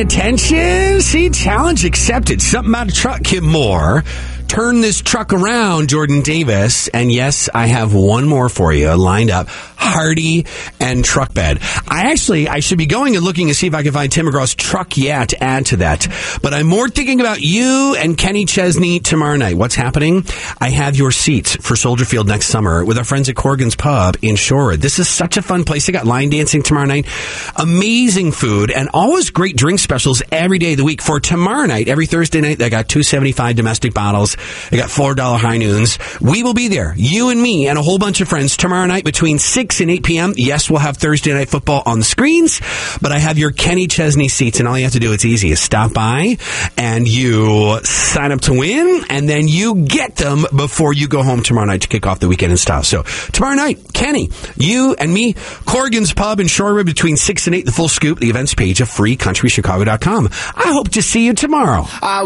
attention. See, challenge accepted. Something about a truck, Kim Moore. Turn this truck around, Jordan Davis. And yes, I have one more for you lined up. Hardy and Truck Bed. I should be going and looking to see if I can find Tim McGraw's truck to add to that. But I'm more thinking about you and Kenny Chesney tomorrow night. What's happening? I have your seats for Soldier Field next summer with our friends at Corrigan's Pub in Shorewood. This is such a fun place. They got line dancing tomorrow night. Amazing food and always great drink specials every day of the week. For tomorrow night, every Thursday night, they got $2.75 domestic bottles. They got $4 high noons. We will be there, you and me and a whole bunch of friends tomorrow night between 6 and 8 p.m. Yes, we'll have Thursday Night Football on the screens, but I have your Kenny Chesney seats, and all you have to do, it's easy, is stop by and you sign up to win, and then you get them before you go home tomorrow night to kick off the weekend in style. So tomorrow night, Kenny, you and me, Corrigan's Pub in Shorewood between 6 and 8, the full scoop, the events page of freecountrychicago.com. I hope to see you tomorrow.